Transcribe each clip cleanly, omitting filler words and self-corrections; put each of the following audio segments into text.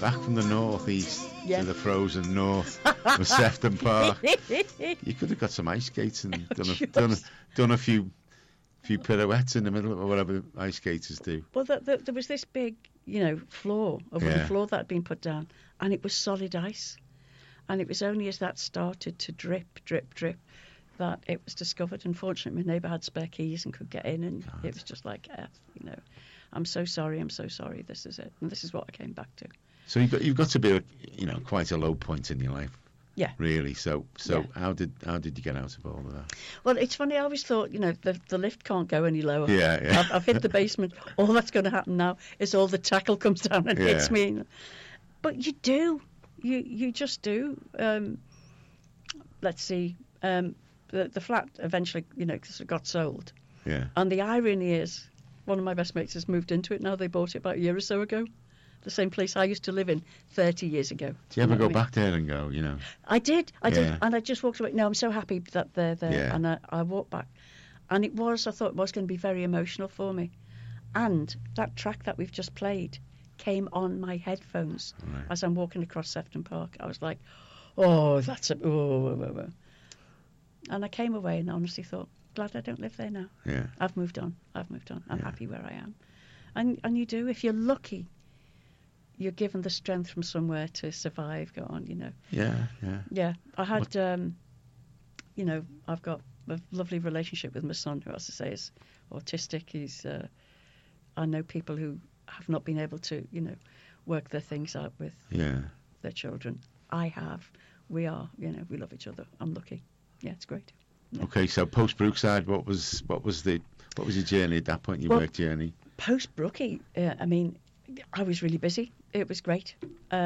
back from the northeast Yeah. to the frozen north of Sefton Park, you could have got some ice skates and done a few pirouettes in the middle or whatever ice skaters do. Well, there was this big, floor, a wooden floor that had been put down, and it was solid ice. And it was only as that started to drip, that it was discovered. Unfortunately, my neighbour had spare keys and could get in, and it was just like, I'm so sorry, this is it. And this is what I came back to. So you've got to be, quite a low point in your life. Yeah. Really. So Yeah. how did you get out of all of that? Well, it's funny. I always thought, the lift can't go any lower. Yeah. I've hit the basement. All that's going to happen now is all the tackle comes down and hits me. But you do. You just do. Let's see. The flat eventually, got sold. Yeah. And the irony is, one of my best mates has moved into it now. They bought it about a year or so ago. The same place I used to live in 30 years ago. Do you ever go back there and go, I did. Yeah. And I just walked away. No, I'm so happy that they're there. Yeah. And I walked back. And I thought it was going to be very emotional for me. And that track that we've just played came on my headphones as I'm walking across Sefton Park. I was like, oh, that's a... Oh. And I came away and honestly thought, glad I don't live there now. Yeah. I've moved on. I'm happy where I am. And you do. If you're lucky, you're given the strength from somewhere to survive, go on, Yeah. Yeah. I had, I've got a lovely relationship with my son, who, as I say, is autistic. I know people who have not been able to, work their things out with their children. I have. We are, we love each other. I'm lucky. Yeah, it's great. Yeah. Okay, so post Brookside, what was your journey at that point? Your work journey? Post Brookie, I was really busy. It was great.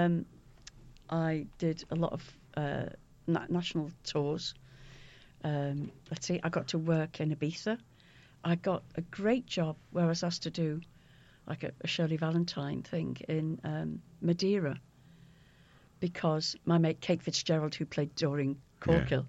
I did a lot of national tours. Let's see, I got to work in Ibiza. I got a great job where I was asked to do like a Shirley Valentine thing in Madeira, because my mate Kate Fitzgerald, who played Doreen Corkill,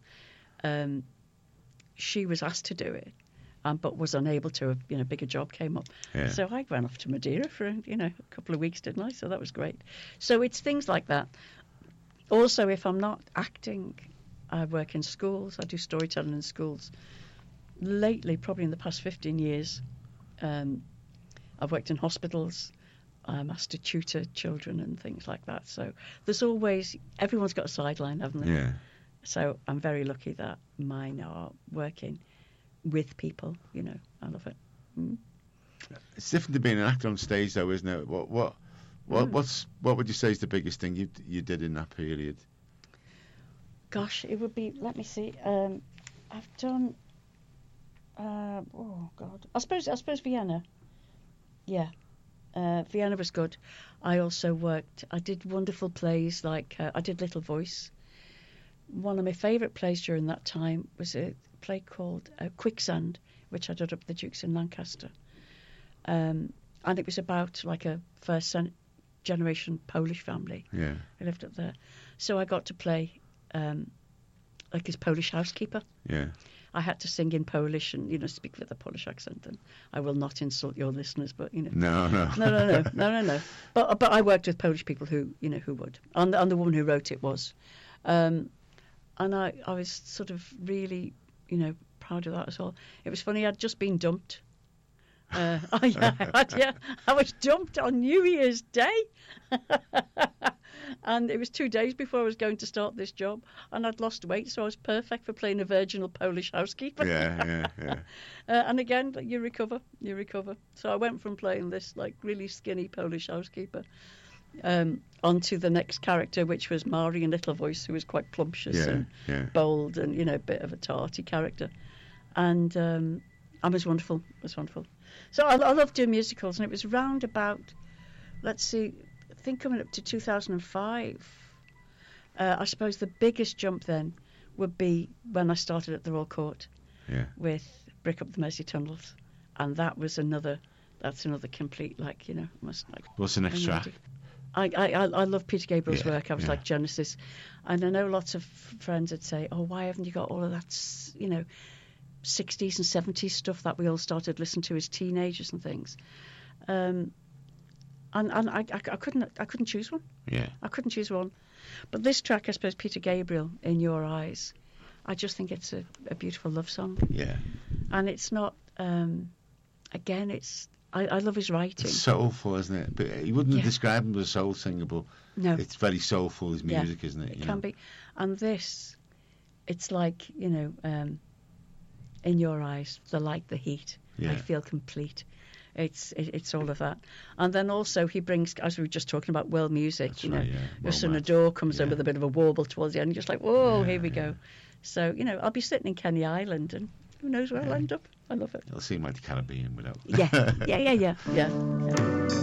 she was asked to do it, but was unable to. A bigger job came up. Yeah. So I went off to Madeira for a couple of weeks, didn't I? So that was great. So it's things like that. Also, if I'm not acting, I work in schools. I do storytelling in schools. Lately, probably in the past 15 years, I've worked in hospitals. I'm asked to tutor children and things like that. So there's always, everyone's got a sideline, haven't they? Yeah. So I'm very lucky that mine are working with people. I love it. Mm. It's different to being an actor on stage, though, isn't it? What would you say is the biggest thing you did in that period? Gosh, it would be. Let me see. I've done. Oh God. I suppose Vienna. Yeah. Vienna was good. I also worked. I did wonderful plays like I did Little Voice. One of my favourite plays during that time was a play called Quicksand, which I did up at the Dukes in Lancaster. And it was about like a first generation Polish family who lived up there. So I got to play like his Polish housekeeper. Yeah. I had to sing in Polish and speak with a Polish accent, and I will not insult your listeners, but No. But I worked with Polish people who would, and the woman who wrote it was, and I was sort of really proud of that as well. It was funny. I'd just been dumped. I was dumped on New Year's Day. And it was 2 days before I was going to start this job, and I'd lost weight, so I was perfect for playing a virginal Polish housekeeper. Yeah. And again, you recover. So I went from playing this like really skinny Polish housekeeper onto the next character, which was Mari in Little Voice, who was quite plumptious and bold and a bit of a tarty character. And it was wonderful. So I love doing musicals, and it was round about, let's see, I think coming up to 2005. I suppose the biggest jump then would be when I started at the Royal Court with Brick Up the Mersey Tunnels, and that's another complete What's the next track? I love Peter Gabriel's work. I was like Genesis, and I know lots of friends would say, "Oh, why haven't you got all of that 60s and 70s stuff that we all started listening to as teenagers and things?" and I couldn't choose one. Yeah. I couldn't choose one. But this track, I suppose, Peter Gabriel, In Your Eyes, I just think it's a beautiful love song. Yeah. And it's not, again, I love his writing. It's soulful, isn't it? But you wouldn't describe him as a soul singer, but No. it's very soulful, his music, isn't it? It can be. And this, it's like, In Your Eyes, the light, the heat, I feel complete. It's all of that. And then also he brings, as we were just talking about world music, That's right, yeah. Ursula Nador comes in with a bit of a warble towards the end, just like, whoa, here we go. So, I'll be sitting in Kenny Island and who knows where I'll end up. I love it. It'll seem like the Caribbean without. Yeah.